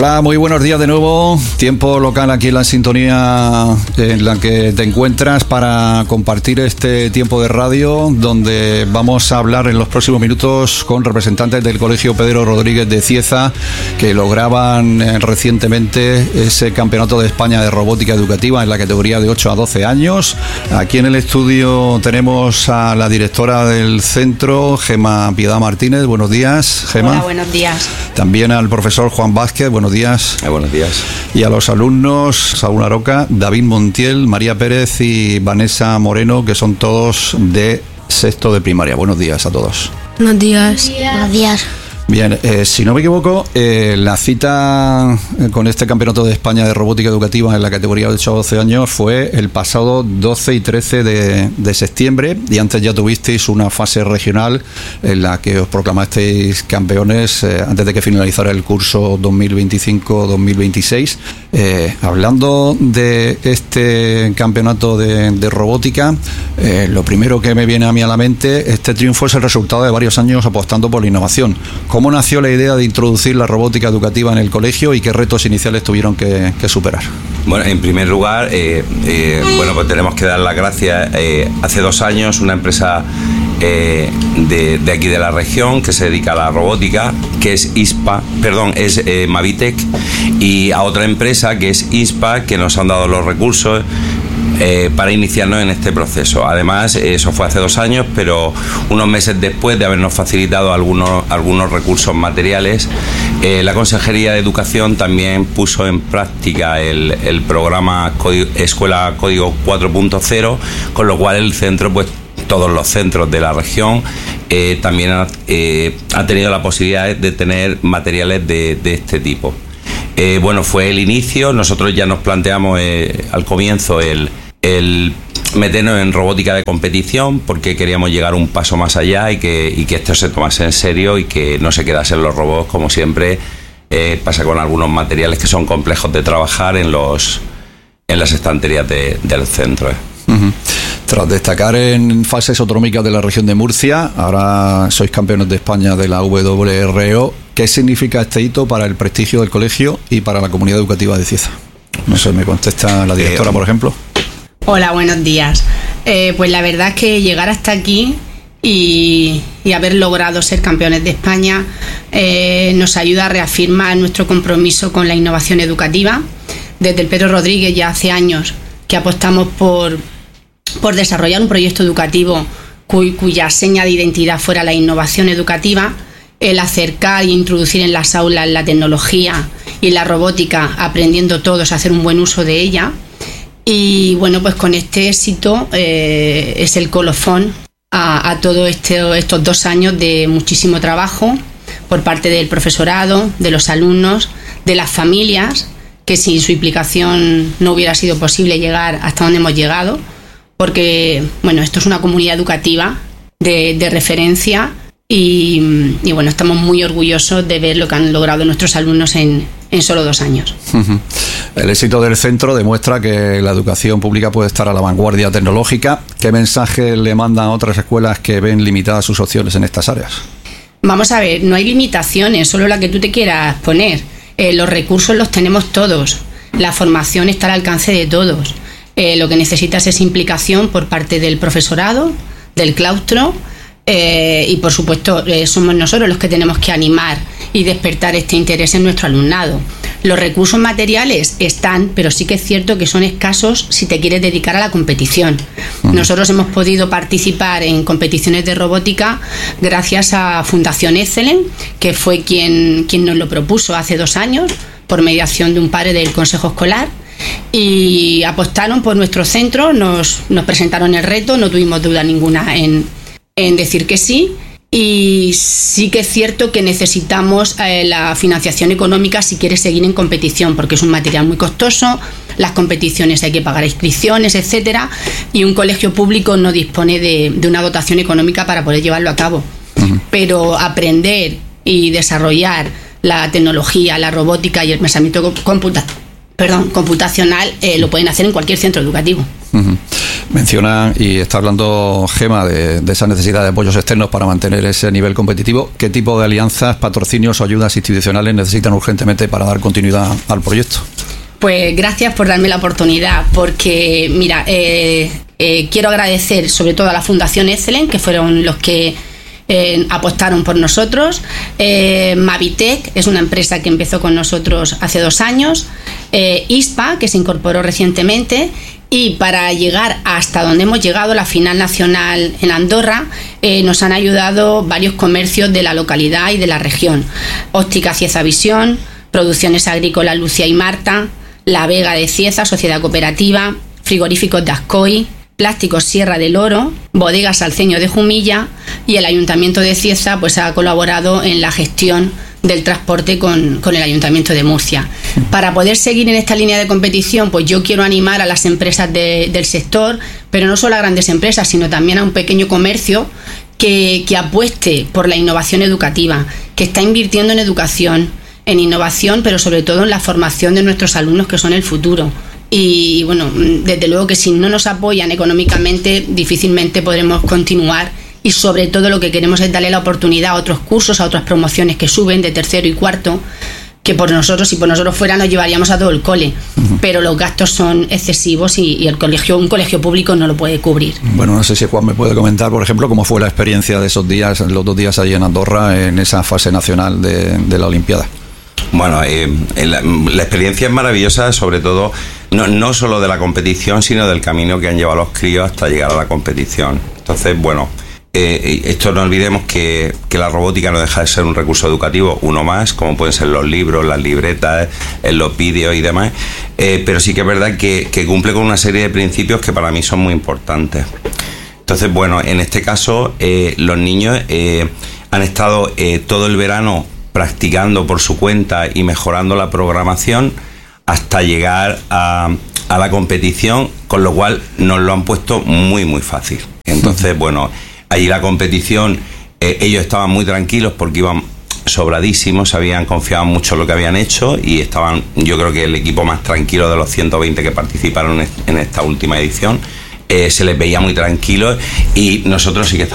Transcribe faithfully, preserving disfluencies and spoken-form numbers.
Hola, muy buenos días de nuevo. Tiempo local aquí en la sintonía en la que te encuentras para compartir este tiempo de radio, donde vamos a hablar en los próximos minutos con representantes del Colegio Pedro Rodríguez de Cieza, que lograban recientemente ese Campeonato de España de Robótica Educativa en la categoría de ocho a doce años. Aquí en el estudio tenemos a la directora del centro, Gemma Piedad Martínez. Buenos días, Gemma. Hola, buenos días. También al profesor Juan Vázquez. Buenos días. Eh, buenos días. Y a los alumnos Saúl Aroca, David Montiel, María Pérez y Vanessa Moreno, que son todos de sexto de primaria. Buenos días a todos. Buenos días. Buenos días. Buenos días. Bien, eh, si no me equivoco, eh, la cita con este Campeonato de España de Robótica Educativa en la categoría de ocho a doce años fue el pasado doce y trece de, de septiembre, y antes ya tuvisteis una fase regional en la que os proclamasteis campeones eh, antes de que finalizara el curso dos mil veinticinco dos mil veintiséis. Eh, hablando de este campeonato de, de robótica, eh, lo primero que me viene a mí a la mente, este triunfo es el resultado de varios años apostando por la innovación. ¿Cómo nació la idea de introducir la robótica educativa en el colegio y qué retos iniciales tuvieron que, que superar? Bueno, en primer lugar, eh, eh, bueno, pues tenemos que dar las gracias. Eh, hace dos años una empresa eh, de, de aquí de la región que se dedica a la robótica, que es ISPA, perdón, es eh, Mavitec, y a otra empresa que es ISPA, que nos han dado los recursos Eh, para iniciarnos en este proceso. Además, eso fue hace dos años, pero unos meses después de habernos facilitado algunos, algunos recursos materiales, eh, la Consejería de Educación también puso en práctica el, el programa Código, Escuela Código cuatro punto cero, con lo cual el centro, pues todos los centros de la región eh, también han eh, ha tenido la posibilidad de tener materiales de, de este tipo. Eh, bueno, fue el inicio. Nosotros ya nos planteamos eh, al comienzo el, el meternos en robótica de competición, porque queríamos llegar un paso más allá y que, y que esto se tomase en serio y que no se quedasen los robots, como siempre eh, pasa con algunos materiales que son complejos de trabajar en, los, en las estanterías de, del centro. Eh. Uh-huh. Tras destacar en fases autonómicas de la región de Murcia, ahora sois campeones de España de la W R O. ¿Qué significa este hito para el prestigio del colegio y para la comunidad educativa de Cieza? No sé, me contesta la directora, eh, por ejemplo. Hola, buenos días. Eh, pues la verdad es que llegar hasta aquí y, y haber logrado ser campeones de España eh, nos ayuda a reafirmar nuestro compromiso con la innovación educativa. Desde el Pedro Rodríguez ya hace años que apostamos por, por desarrollar un proyecto educativo cuy, cuya seña de identidad fuera la innovación educativa, el acercar e introducir en las aulas la tecnología y la robótica, aprendiendo todos a hacer un buen uso de ella. Y bueno, pues con este éxito eh, es el colofón a, a todos este, estos dos años de muchísimo trabajo por parte del profesorado, de los alumnos, de las familias, que sin su implicación no hubiera sido posible llegar hasta donde hemos llegado, porque bueno, esto es una comunidad educativa de, de referencia. Y, y bueno, estamos muy orgullosos de ver lo que han logrado nuestros alumnos en, en solo dos años. El éxito del centro demuestra que la educación pública puede estar a la vanguardia tecnológica. ¿Qué mensaje le mandan a otras escuelas que ven limitadas sus opciones en estas áreas? Vamos a ver, no hay limitaciones, solo la que tú te quieras poner. Eh, los recursos los tenemos todos, la formación está al alcance de todos. Eh, lo que necesitas es implicación por parte del profesorado, del claustro. Eh, y por supuesto eh, somos nosotros los que tenemos que animar y despertar este interés en nuestro alumnado. Los recursos materiales están, pero sí que es cierto que son escasos si te quieres dedicar a la competición. Uh-huh. Nosotros hemos podido participar en competiciones de robótica gracias a Fundación Excellent, que fue quien, quien nos lo propuso hace dos años por mediación de un padre del consejo escolar, y apostaron por nuestro centro, nos, nos presentaron el reto, no tuvimos duda ninguna en en decir que sí, y sí que es cierto que necesitamos eh, la financiación económica si quieres seguir en competición, porque es un material muy costoso, las competiciones hay que pagar inscripciones, etcétera, y un colegio público no dispone de, de una dotación económica para poder llevarlo a cabo. Uh-huh. Pero aprender y desarrollar la tecnología, la robótica y el pensamiento computa- perdón, computacional eh, lo pueden hacer en cualquier centro educativo. Uh-huh. Menciona y está hablando Gema de, de esa necesidad de apoyos externos para mantener ese nivel competitivo. ¿Qué tipo de alianzas, patrocinios o ayudas institucionales necesitan urgentemente para dar continuidad al proyecto? Pues gracias por darme la oportunidad, porque mira, eh, eh, quiero agradecer sobre todo a la Fundación Excelen, que fueron los que eh, apostaron por nosotros. eh, Mavitec es una empresa que empezó con nosotros hace dos años, eh, ISPA, que se incorporó recientemente, y para llegar hasta donde hemos llegado, la final nacional en Andorra, eh, nos han ayudado varios comercios de la localidad y de la región: Óptica Cieza Visión, Producciones Agrícolas Lucia y Marta, La Vega de Cieza, Sociedad Cooperativa, Frigoríficos de Ascoy, Plásticos Sierra del Oro, Bodegas Salceño de Jumilla, y el Ayuntamiento de Cieza pues ha colaborado en la gestión del transporte con, con el Ayuntamiento de Murcia. Para poder seguir en esta línea de competición, pues yo quiero animar a las empresas de, del sector, pero no solo a grandes empresas, sino también a un pequeño comercio que, que apueste por la innovación educativa, que está invirtiendo en educación, en innovación, pero sobre todo en la formación de nuestros alumnos, que son el futuro. Y bueno, desde luego que si no nos apoyan económicamente, difícilmente podremos continuar, y sobre todo lo que queremos es darle la oportunidad a otros cursos, a otras promociones que suben de tercero y cuarto, que por nosotros, si por nosotros fuera, nos llevaríamos a todo el cole, uh-huh. pero los gastos son excesivos y, y el colegio, un colegio público no lo puede cubrir. Bueno, no sé si Juan me puede comentar, por ejemplo, cómo fue la experiencia de esos días, los dos días allí en Andorra, en esa fase nacional de, de la Olimpiada. Bueno, eh, la, la experiencia es maravillosa, sobre todo no, no solo de la competición, sino del camino que han llevado los críos hasta llegar a la competición. Entonces, bueno, eh, esto no olvidemos que, que la robótica no deja de ser un recurso educativo, uno más, como pueden ser los libros, las libretas, eh, los vídeos y demás, eh, pero sí que es verdad que, que cumple con una serie de principios que para mí son muy importantes. Entonces, bueno, en este caso, eh, los niños eh, han estado eh, todo el verano practicando por su cuenta y mejorando la programación hasta llegar a, a la competición, con lo cual nos lo han puesto muy muy fácil. Entonces, bueno, allí la competición, eh, ellos estaban muy tranquilos porque iban sobradísimos, habían confiado mucho en lo que habían hecho y estaban, yo creo que el equipo más tranquilo de los ciento veinte que participaron en esta última edición. Eh, se les veía muy tranquilos y nosotros sí que estábamos